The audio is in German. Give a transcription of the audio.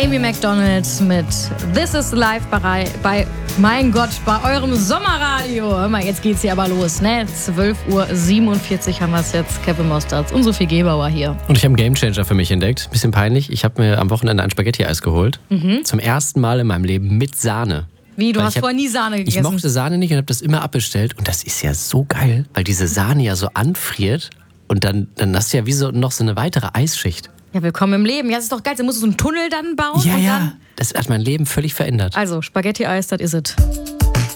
Amy Macdonald mit This is Live bei mein Gott, bei eurem Sommerradio. Hör mal, jetzt geht's hier aber los, ne? 12:47 Uhr haben wir es jetzt. Kevin Mostards und Sophie Gebauer hier. Und ich habe einen Gamechanger für mich entdeckt. Bisschen peinlich. Ich habe mir am Wochenende ein Spaghetti-Eis geholt. Zum ersten Mal in meinem Leben mit Sahne. Wie, du hast vorher nie Sahne gegessen? Ich mochte Sahne nicht und habe das immer abbestellt. Und das ist ja so geil, weil diese Sahne ja so anfriert. Und dann hast du ja wie so noch so eine weitere Eisschicht. Ja, willkommen im Leben. Ja, das ist doch geil. Dann musst du so einen Tunnel dann bauen. Ja, das hat mein Leben völlig verändert. Also, Spaghetti-Eis, das is it.